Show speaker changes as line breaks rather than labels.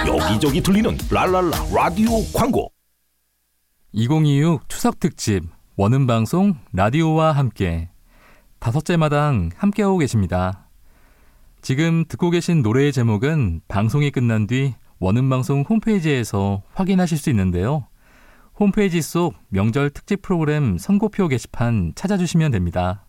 여기저기 들리는 랄랄라 라디오 광고.
2026 추석 특집 원음방송 라디오와 함께 5째 마당 함께하고 계십니다. 지금 듣고 계신 노래의 제목은 방송이 끝난 뒤 원음방송 홈페이지에서 확인하실 수 있는데요. 홈페이지 속 명절 특집 프로그램 선고표 게시판 찾아주시면 됩니다.